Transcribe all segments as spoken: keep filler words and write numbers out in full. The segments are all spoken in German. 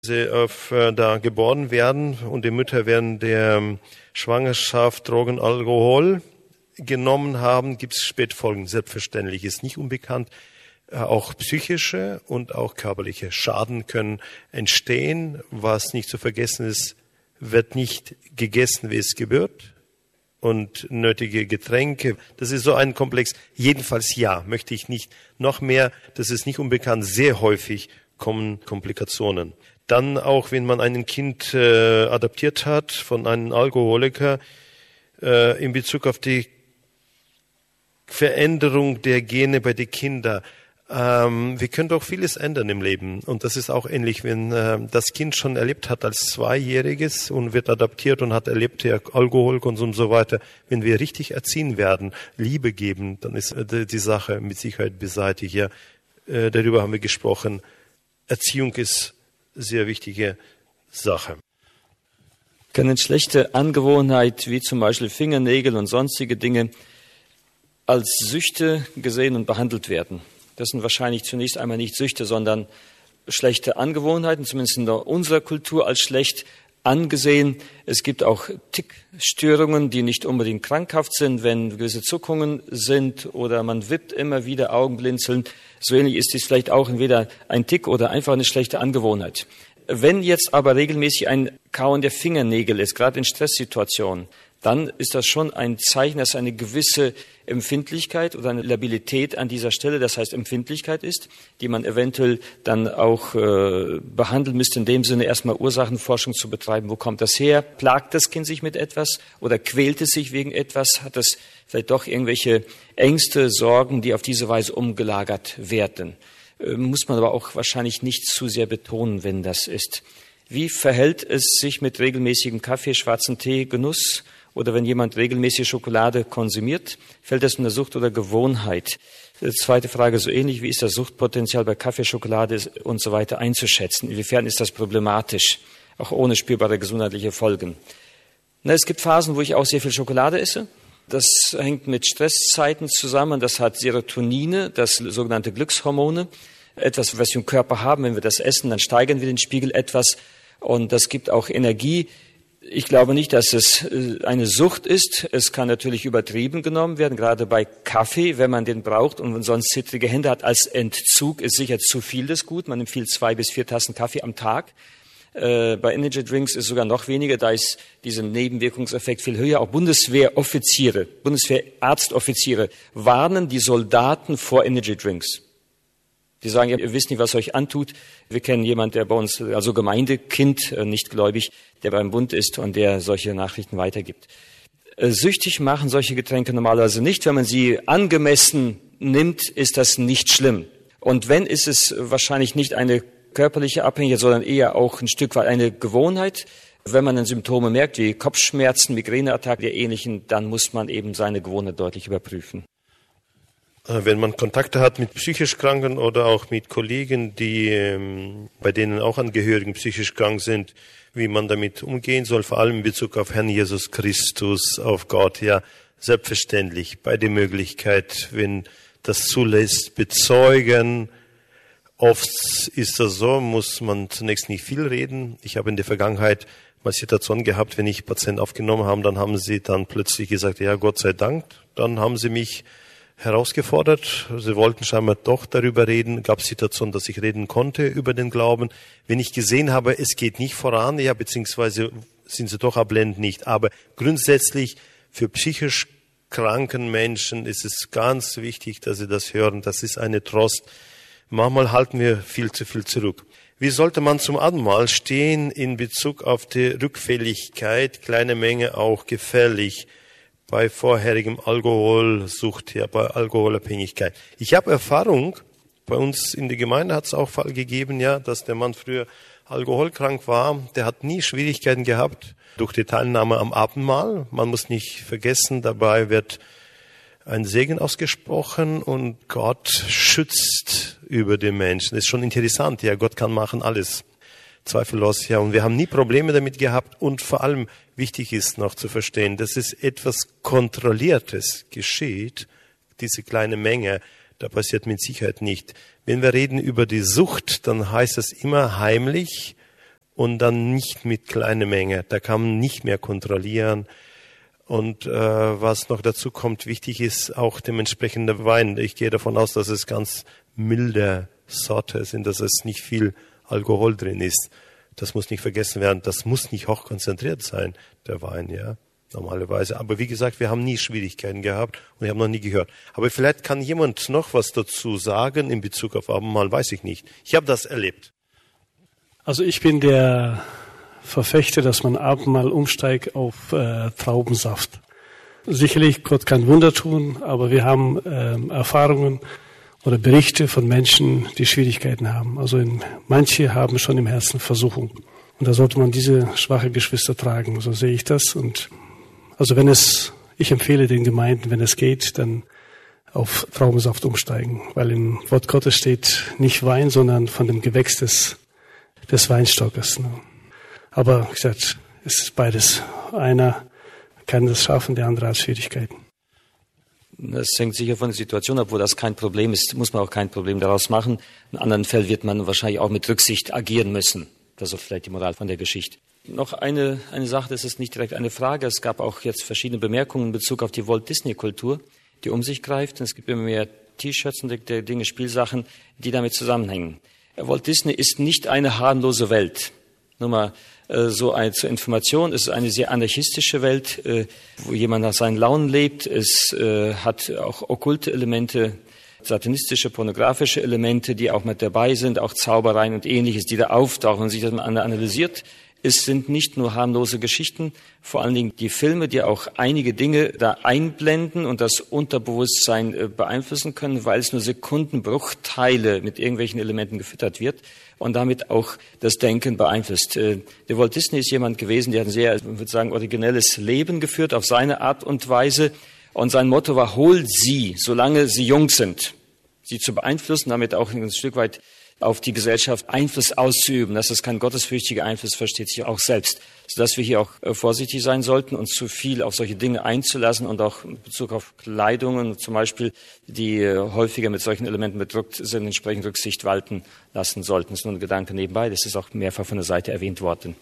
sie auf, äh, da geboren werden und die Mütter während der Schwangerschaft Drogen, Alkohol genommen haben, gibt es Spätfolgen. Selbstverständlich ist nicht unbekannt. Äh, auch psychische und auch körperliche Schaden können entstehen. Was nicht zu vergessen ist, wird nicht gegessen, wie es gebührt. Und nötige Getränke. Das ist so ein Komplex. Jedenfalls ja, möchte ich nicht. Noch mehr, das ist nicht unbekannt, sehr häufig kommen Komplikationen. Dann auch, wenn man ein Kind äh, adoptiert hat von einem Alkoholiker, äh, in Bezug auf die Veränderung der Gene bei den Kindern. Ähm, wir können doch vieles ändern im Leben. Und das ist auch ähnlich, wenn äh, das Kind schon erlebt hat als Zweijähriges und wird adoptiert und hat erlebt, der Alkoholkonsum und so weiter. Wenn wir richtig erziehen werden, Liebe geben, dann ist äh, die Sache mit Sicherheit beseitigt. Ja, äh, darüber haben wir gesprochen. Erziehung ist sehr wichtige Sache. Kann eine schlechte Angewohnheit, wie zum Beispiel Fingernägel und sonstige Dinge, als Süchte gesehen und behandelt werden? Das sind wahrscheinlich zunächst einmal nicht Süchte, sondern schlechte Angewohnheiten, zumindest in unserer Kultur als schlecht angesehen. Es gibt auch Tickstörungen, die nicht unbedingt krankhaft sind, wenn gewisse Zuckungen sind oder man wippt immer wieder Augenblinzeln. So ähnlich ist dies vielleicht auch entweder ein Tick oder einfach eine schlechte Angewohnheit. Wenn jetzt aber regelmäßig ein Kauen der Fingernägel ist, gerade in Stresssituationen, dann ist das schon ein Zeichen, dass eine gewisse Empfindlichkeit oder eine Labilität an dieser Stelle, das heißt Empfindlichkeit ist, die man eventuell dann auch äh, behandeln müsste, in dem Sinne erstmal Ursachenforschung zu betreiben. Wo kommt das her? Plagt das Kind sich mit etwas oder quält es sich wegen etwas? Hat es vielleicht doch irgendwelche Ängste, Sorgen, die auf diese Weise umgelagert werden? Äh, muss man aber auch wahrscheinlich nicht zu sehr betonen, wenn das ist. Wie verhält es sich mit regelmäßigem Kaffee, schwarzen Tee, Genuss? Oder wenn jemand regelmäßig Schokolade konsumiert, fällt das in der Sucht oder Gewohnheit? Die zweite Frage so ähnlich, wie ist das Suchtpotenzial bei Kaffee, Schokolade und so weiter einzuschätzen? Inwiefern ist das problematisch, auch ohne spürbare gesundheitliche Folgen? Na, es gibt Phasen, wo ich auch sehr viel Schokolade esse. Das hängt mit Stresszeiten zusammen. Das hat Serotonine, das sogenannte Glückshormone. Etwas, was wir im Körper haben, wenn wir das essen, dann steigern wir den Spiegel etwas. Und das gibt auch Energie. Ich glaube nicht, dass es eine Sucht ist. Es kann natürlich übertrieben genommen werden, gerade bei Kaffee, wenn man den braucht und sonst zittrige Hände hat. Als Entzug ist sicher zu viel das gut. Man empfiehlt zwei bis vier Tassen Kaffee am Tag. Äh, bei Energy Drinks ist sogar noch weniger. Da ist dieser Nebenwirkungseffekt viel höher. Auch Bundeswehroffiziere, Bundeswehrarztoffiziere warnen die Soldaten vor Energy Drinks. Die sagen, ihr wisst nicht, was euch antut. Wir kennen jemanden, der bei uns, also Gemeindekind, nicht gläubig, der beim Bund ist und der solche Nachrichten weitergibt. Süchtig machen solche Getränke normalerweise nicht. Wenn man sie angemessen nimmt, ist das nicht schlimm. Und wenn, ist es wahrscheinlich nicht eine körperliche Abhängigkeit, sondern eher auch ein Stück weit eine Gewohnheit. Wenn man dann Symptome merkt, wie Kopfschmerzen, Migräneattacken, der ähnlichen, dann muss man eben seine Gewohnheit deutlich überprüfen. Wenn man Kontakte hat mit psychisch Kranken oder auch mit Kollegen, die ähm, bei denen auch Angehörigen psychisch krank sind, wie man damit umgehen soll, vor allem in Bezug auf Herrn Jesus Christus, auf Gott, ja, selbstverständlich, bei der Möglichkeit, wenn das zulässt, bezeugen. Oft ist das so, muss man zunächst nicht viel reden. Ich habe in der Vergangenheit mal Situation gehabt, wenn ich Patienten aufgenommen habe, dann haben sie dann plötzlich gesagt, ja, Gott sei Dank, dann haben sie mich herausgefordert. Sie wollten scheinbar doch darüber reden. Gab es Situationen, dass ich reden konnte über den Glauben. Wenn ich gesehen habe, es geht nicht voran, ja, beziehungsweise sind sie doch ablehnend nicht. Aber grundsätzlich für psychisch kranken Menschen ist es ganz wichtig, dass sie das hören. Das ist eine Trost. Manchmal halten wir viel zu viel zurück. Wie sollte man zum Abendmahl stehen in Bezug auf die Rückfälligkeit? Kleine Menge auch gefährlich. Bei vorherigem Alkoholsucht, ja, bei Alkoholabhängigkeit. Ich habe Erfahrung, bei uns in der Gemeinde hat es auch Fall gegeben, ja, dass der Mann früher alkoholkrank war. Der hat nie Schwierigkeiten gehabt durch die Teilnahme am Abendmahl. Man muss nicht vergessen, dabei wird ein Segen ausgesprochen und Gott schützt über den Menschen. Das ist schon interessant, ja, Gott kann machen alles. Zweifellos, ja. Und wir haben nie Probleme damit gehabt. Und vor allem wichtig ist noch zu verstehen, dass es etwas Kontrolliertes geschieht, diese kleine Menge, da passiert mit Sicherheit nicht. Wenn wir reden über die Sucht, dann heißt das immer heimlich und dann nicht mit kleiner Menge. Da kann man nicht mehr kontrollieren. Und äh, was noch dazu kommt, wichtig ist auch dementsprechender Wein. Ich gehe davon aus, dass es ganz milde Sorte sind, dass es nicht viel Alkohol drin ist. Das muss nicht vergessen werden. Das muss nicht hochkonzentriert sein, der Wein, ja, normalerweise. Aber wie gesagt, wir haben nie Schwierigkeiten gehabt und ich habe noch nie gehört. Aber vielleicht kann jemand noch was dazu sagen in Bezug auf Abendmahl, weiß ich nicht. Ich habe das erlebt. Also ich bin der Verfechter, dass man Abendmahl umsteigt auf äh, Traubensaft. Sicherlich, Gott kann Wunder tun, aber wir haben äh, Erfahrungen oder Berichte von Menschen, die Schwierigkeiten haben. Also in, manche haben schon im Herzen Versuchung. Und da sollte man diese schwache Geschwister tragen. So sehe ich das. Und also wenn es, ich empfehle den Gemeinden, wenn es geht, dann auf Traubensaft umsteigen. Weil im Wort Gottes steht nicht Wein, sondern von dem Gewächs des, des Weinstockes. Ne? Aber wie gesagt, es ist beides. Einer kann das schaffen, der andere hat Schwierigkeiten. Das hängt sicher von der Situation ab, wo das kein Problem ist, muss man auch kein Problem daraus machen. In anderen Fällen wird man wahrscheinlich auch mit Rücksicht agieren müssen. Das ist vielleicht die Moral von der Geschichte. Noch eine, eine Sache, das ist nicht direkt eine Frage. Es gab auch jetzt verschiedene Bemerkungen in Bezug auf die Walt-Disney-Kultur, die um sich greift. Und es gibt immer mehr T-Shirts und Dinge, Spielsachen, die damit zusammenhängen. Walt Disney ist nicht eine harmlose Welt. Nur mal äh, so eine, zur Information, es ist eine sehr anarchistische Welt, äh, wo jemand nach seinen Launen lebt. Es äh, hat auch okkulte Elemente, satanistische, pornografische Elemente, die auch mit dabei sind, auch Zaubereien und Ähnliches, die da auftauchen und sich das mal analysiert. Es sind nicht nur harmlose Geschichten, vor allen Dingen die Filme, die auch einige Dinge da einblenden und das Unterbewusstsein äh, beeinflussen können, weil es nur Sekundenbruchteile mit irgendwelchen Elementen gefüttert wird und damit auch das Denken beeinflusst. Äh, der Walt Disney ist jemand gewesen, der hat ein sehr, ich würde sagen, originelles Leben geführt auf seine Art und Weise. Und sein Motto war, hol sie, solange sie jung sind, sie zu beeinflussen, damit auch ein Stück weit auf die Gesellschaft Einfluss auszuüben. Das ist kein gottesfürchtiger Einfluss, versteht sich auch selbst. Sodass wir hier auch vorsichtig sein sollten, uns zu viel auf solche Dinge einzulassen und auch in Bezug auf Kleidungen zum Beispiel, die häufiger mit solchen Elementen bedruckt sind, entsprechend Rücksicht walten lassen sollten. Das ist nur ein Gedanke nebenbei, das ist auch mehrfach von der Seite erwähnt worden.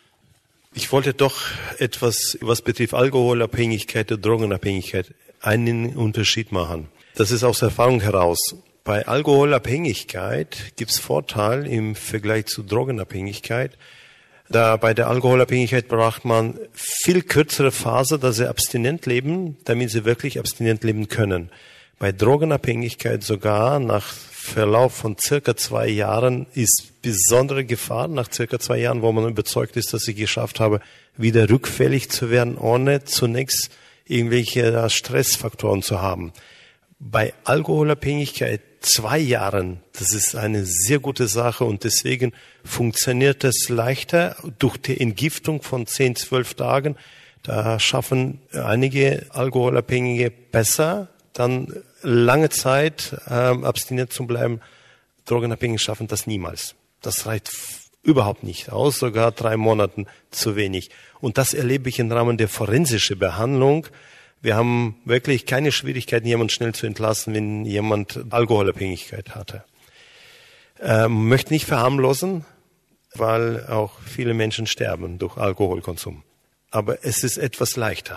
Ich wollte doch etwas, was betrifft Alkoholabhängigkeit und Drogenabhängigkeit, einen Unterschied machen. Das ist aus Erfahrung heraus. Bei Alkoholabhängigkeit gibt es Vorteil im Vergleich zu Drogenabhängigkeit. Da bei der Alkoholabhängigkeit braucht man viel kürzere Phase, dass sie abstinent leben, damit sie wirklich abstinent leben können. Bei Drogenabhängigkeit sogar nach Verlauf von circa zwei Jahren ist besondere Gefahr, nach circa zwei Jahren, wo man überzeugt ist, dass ich geschafft habe, wieder rückfällig zu werden, ohne zunächst irgendwelche Stressfaktoren zu haben. Bei Alkoholabhängigkeit zwei Jahren, das ist eine sehr gute Sache und deswegen funktioniert das leichter durch die Entgiftung von zehn, zwölf Tagen. Da schaffen einige Alkoholabhängige besser, dann lange Zeit ähm, abstinent zu bleiben. Drogenabhängige schaffen das niemals. Das reicht f- überhaupt nicht aus, sogar drei Monaten zu wenig. Und das erlebe ich im Rahmen der forensischen Behandlung. Wir haben wirklich keine Schwierigkeiten, jemanden schnell zu entlassen, wenn jemand Alkoholabhängigkeit hatte. Ähm, möchte nicht verharmlosen, weil auch viele Menschen sterben durch Alkoholkonsum. Aber es ist etwas leichter.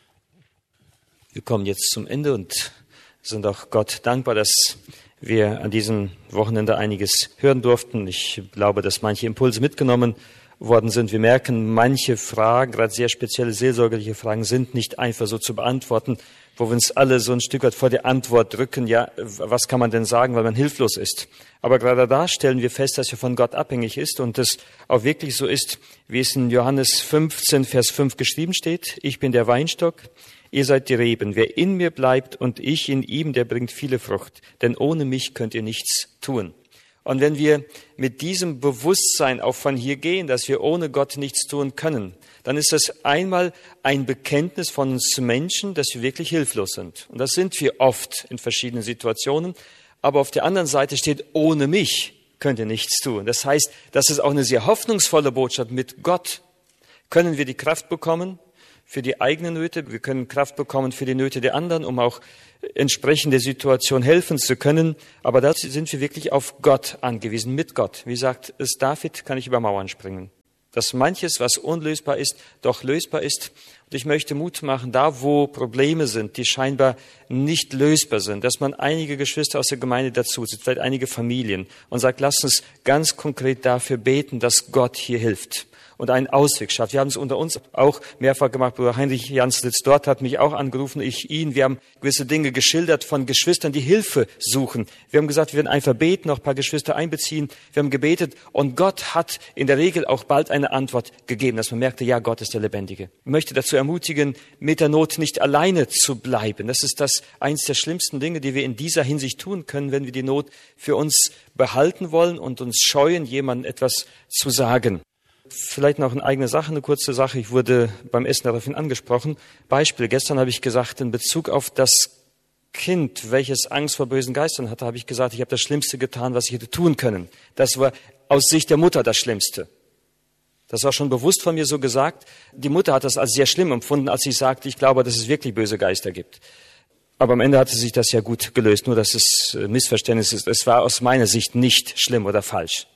Wir kommen jetzt zum Ende und sind auch Gott dankbar, dass wir an diesem Wochenende einiges hören durften. Ich glaube, dass manche Impulse mitgenommen worden sind. Wir merken, manche Fragen, gerade sehr spezielle seelsorgerliche Fragen, sind nicht einfach so zu beantworten, wo wir uns alle so ein Stück weit vor die Antwort drücken, ja, was kann man denn sagen, weil man hilflos ist. Aber gerade da stellen wir fest, dass er von Gott abhängig ist und es auch wirklich so ist, wie es in Johannes fünfzehn, Vers fünf geschrieben steht. Ich bin der Weinstock, ihr seid die Reben. Wer in mir bleibt und ich in ihm, der bringt viele Frucht. Denn ohne mich könnt ihr nichts tun. Und wenn wir mit diesem Bewusstsein auch von hier gehen, dass wir ohne Gott nichts tun können, dann ist das einmal ein Bekenntnis von uns Menschen, dass wir wirklich hilflos sind. Und das sind wir oft in verschiedenen Situationen. Aber auf der anderen Seite steht, ohne mich könnt ihr nichts tun. Das heißt, das ist auch eine sehr hoffnungsvolle Botschaft. Mit Gott können wir die Kraft bekommen für die eigenen Nöte. Wir können Kraft bekommen für die Nöte der anderen, um auch entsprechend der Situation helfen zu können. Aber dazu sind wir wirklich auf Gott angewiesen, mit Gott. Wie sagt es David, kann ich über Mauern springen. dass manches, was unlösbar ist, doch lösbar ist. Und ich möchte Mut machen, da wo Probleme sind, die scheinbar nicht lösbar sind, dass man einige Geschwister aus der Gemeinde dazu zieht, vielleicht einige Familien, und sagt, lasst uns ganz konkret dafür beten, dass Gott hier hilft und einen Ausweg schafft. Wir haben es unter uns auch mehrfach gemacht. Bruder Heinrich Janslitz dort hat mich auch angerufen, ich ihn. Wir haben gewisse Dinge geschildert von Geschwistern, die Hilfe suchen. Wir haben gesagt, wir werden einfach beten, noch ein paar Geschwister einbeziehen. Wir haben gebetet und Gott hat in der Regel auch bald eine Antwort gegeben, dass man merkte, ja, Gott ist der Lebendige. Ich möchte dazu ermutigen, mit der Not nicht alleine zu bleiben. Das ist das eins der schlimmsten Dinge, die wir in dieser Hinsicht tun können, wenn wir die Not für uns behalten wollen und uns scheuen, jemandem etwas zu sagen. Vielleicht noch eine eigene Sache, eine kurze Sache. Ich wurde beim Essen daraufhin angesprochen. Beispiel, gestern habe ich gesagt, in Bezug auf das Kind, welches Angst vor bösen Geistern hatte, habe ich gesagt, ich habe das Schlimmste getan, was ich hätte tun können. Das war aus Sicht der Mutter das Schlimmste. Das war schon bewusst von mir so gesagt. Die Mutter hat das als sehr schlimm empfunden, als ich sagte, ich glaube, dass es wirklich böse Geister gibt. Aber am Ende hatte sich das ja gut gelöst, nur dass es Missverständnis ist. Es war aus meiner Sicht nicht schlimm oder falsch.